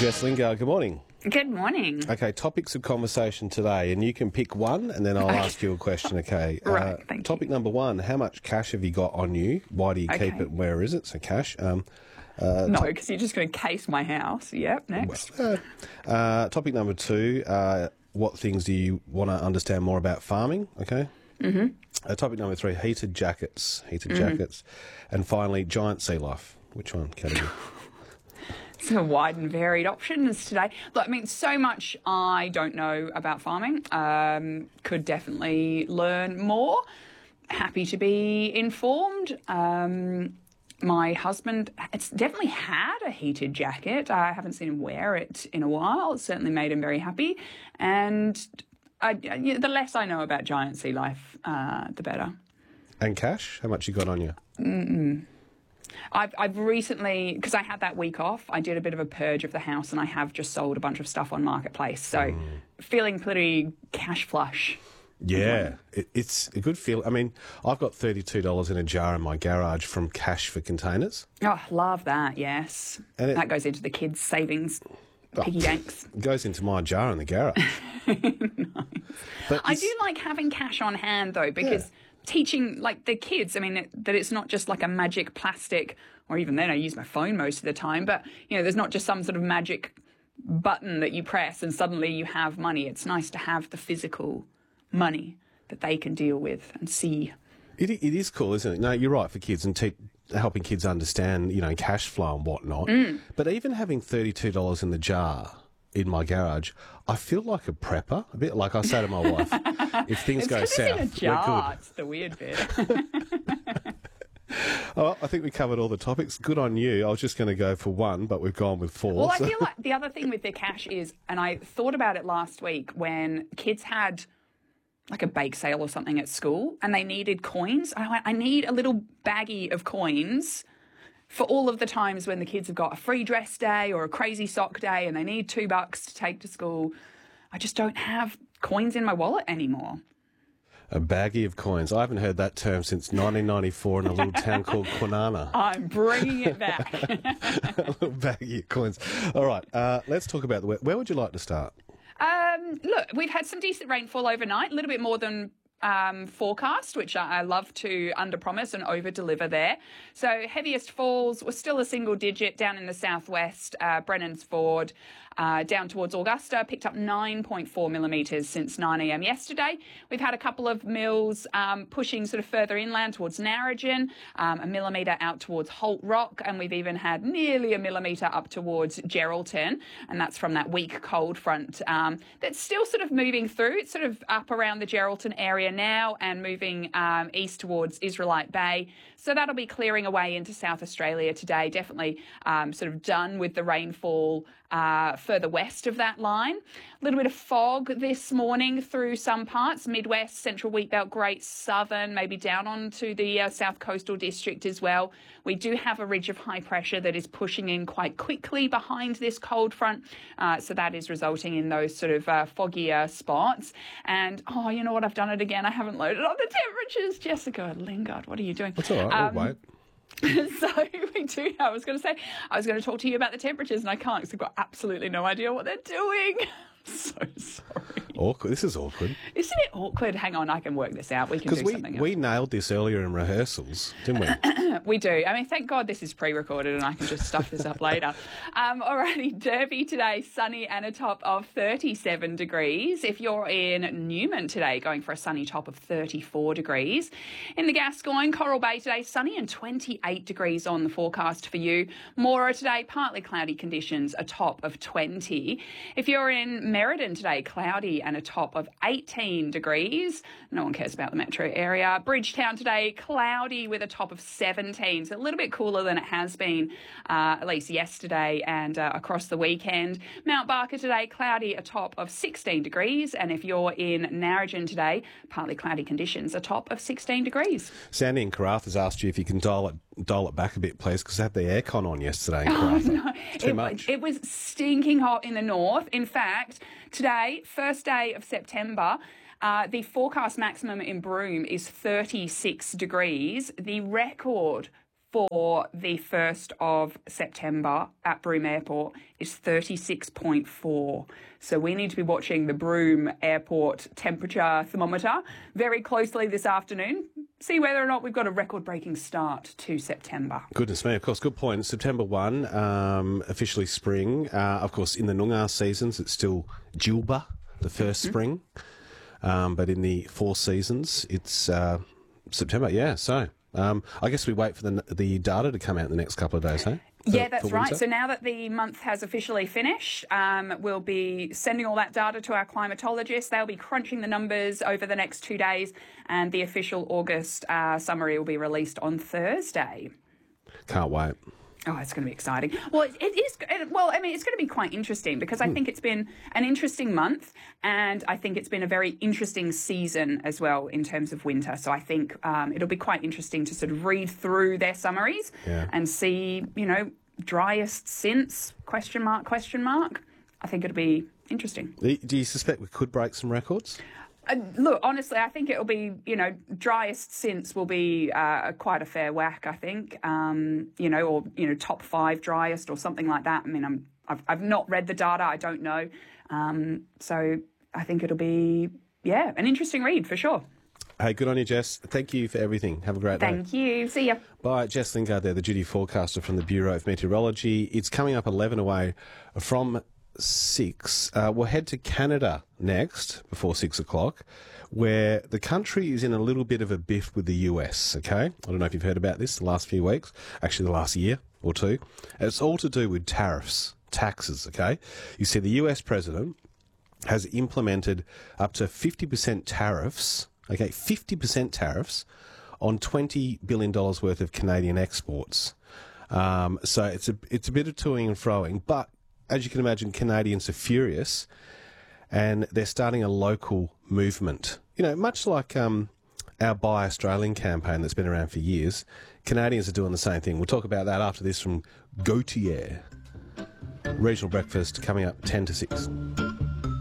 Jess Lingard, good morning. Good morning. Okay, topics of conversation today, and you can pick one, and then I'll ask you a question, okay? Right, thank you. Topic number one, how much cash have you got on you? Why do you keep it? Where is it? So cash. No, because you're just going to case my house. Yep, next. Topic number two, what things do you want to understand more about farming, okay? Mm-hmm. Topic number three, heated jackets. And finally, giant sea life. Which one, category? So wide and varied options today. Look, I mean, so much I don't know about farming. Could definitely learn more. Happy to be informed. My husband, it's definitely had a heated jacket. I haven't seen him wear it in a while. It certainly made him very happy. And the less I know about giant sea life, the better. And cash? How much you got on you? I've recently, because I had that week off, I did a bit of a purge of the house and I have just sold a bunch of stuff on Marketplace. So feeling pretty cash flush. Yeah, it's a good feel. I mean, I've got $32 in a jar in my garage from Cash for Containers. Oh, love that, yes. And that goes into the kids' savings piggy banks. It goes into my jar in the garage. Nice. But I do like having cash on hand, though, because... Yeah. Teaching, like, the kids, I mean, that it's not just like a magic plastic, or even then I use my phone most of the time, but, you know, there's not just some sort of magic button that you press and suddenly you have money. It's nice to have the physical money that they can deal with and see. It is cool, isn't it? No, you're right, for kids and helping kids understand, you know, cash flow and whatnot. But even having $32 in the jar in my garage, I feel like a prepper, a bit like I say to my wife, if things go south, it's in a jar. It's the weird bit. Oh, I think we covered all the topics. Good on you. I was just going to go for one, but we've gone with four. Well, I feel like the other thing with the cash is, and I thought about it last week when kids had like a bake sale or something at school and they needed coins. I went, I need a little baggie of coins for all of the times when the kids have got a free dress day or a crazy sock day and they need $2 to take to school. I just don't have coins in my wallet anymor. A baggie of coins. I haven't heard that term since 1994 in a little town called Kwinana. I'm bringing it back. A little baggie of coins. All right, let's talk about the weather. Where would you like to start? Look, we've had some decent rainfall overnight, a little bit more than forecast, which I love to under-promise and over-deliver there. So heaviest falls were still a single digit down in the southwest, Brennan's Ford, down towards Augusta, picked up 9.4 millimetres since 9 a.m. yesterday. We've had a couple of mils pushing sort of further inland towards Narrogin, a millimetre out towards Holt Rock, and we've even had nearly a millimetre up towards Geraldton, and that's from that weak cold front that's still sort of moving through. It's sort of up around the Geraldton area now and moving east towards Israelite Bay. So that'll be clearing away into South Australia today. Definitely sort of done with the rainfall further west of that line. A little bit of fog this morning through some parts, Midwest, Central Wheatbelt, Great Southern, maybe down onto the South Coastal District as well. We do have a ridge of high pressure that is pushing in quite quickly behind this cold front. So that is resulting in those sort of foggier spots. And, oh, you know what? I've done it again. I haven't loaded up the temperatures. Jessica Lingard, what are you doing? That's all right. We'll wait. So we do. I was going to talk to you about the temperatures and I can't because I've got absolutely no idea what they're doing. I'm so sorry. Awkward. This is awkward. Isn't it awkward? Hang on, I can work this out. We can do something else. We nailed this earlier in rehearsals, didn't we? We do. I mean, thank God this is pre-recorded and I can just stuff this up later. Alrighty, Derby today, sunny and a top of 37 degrees. If you're in Newman today, going for a sunny top of 34 degrees. In the Gascoyne, Coral Bay today, sunny and 28 degrees on the forecast for you. Moora today, partly cloudy conditions, a top of 20. If you're in Merredin today, cloudy and a top of 18 degrees. No one cares about the metro area. Bridgetown today, cloudy with a top of 17. So a little bit cooler than it has been, at least yesterday and across the weekend. Mount Barker today, cloudy, a top of 16 degrees. And if you're in Narrogin today, partly cloudy conditions, a top of 16 degrees. Sandy in Karratha has asked you if you can dial it back a bit, please, because they had the aircon on yesterday in Karratha. Oh, no. Too much. It was stinking hot in the north. In fact, today, first day of September, the forecast maximum in Broome is 36 degrees. The record for the 1st of September at Broome Airport is 36.4. So we need to be watching the Broome Airport temperature thermometer very closely this afternoon. See whether or not we've got a record-breaking start to September. Goodness me, of course, good point. September 1, officially spring. Of course, in the Noongar seasons, it's still Jilba, the first spring. But in the 4 seasons, it's September, yeah. So I guess we wait for the data to come out in the next couple of days, hey? Yeah, that's right. So now that the month has officially finished, we'll be sending all that data to our climatologists. They'll be crunching the numbers over the next 2 days, and the official August summary will be released on Thursday. Can't wait. Oh, it's going to be exciting. Well, it is. Well, I mean, it's going to be quite interesting because I think it's been an interesting month, and I think it's been a very interesting season as well in terms of winter. So I think it'll be quite interesting to sort of read through their summaries and see, driest since, question mark. I think it'll be interesting. Do you suspect we could break some records? Look, honestly, I think it'll be, driest since will be quite a fair whack, I think, or, top 5 driest or something like that. I mean, I've not read the data. I don't know. So I think it'll be, an interesting read for sure. Hey, good on you, Jess. Thank you for everything. Have a great day. Thank you. See ya. Bye. Jess Lingard there, the duty forecaster from the Bureau of Meteorology. It's coming up 11 away from 6. We'll head to Canada next, before 6 o'clock, where the country is in a little bit of a biff with the US, okay? I don't know if you've heard about this the last few weeks, actually the last year or two. It's all to do with tariffs, taxes, okay? You see, the US president has implemented up to 50% tariffs, okay, 50% tariffs on $20 billion worth of Canadian exports. So it's a bit of toing and froing, but as you can imagine, Canadians are furious, and they're starting a local movement. Much like our Buy Australian campaign that's been around for years, Canadians are doing the same thing. We'll talk about that after this from Gautier. Regional Breakfast coming up 10 to 6.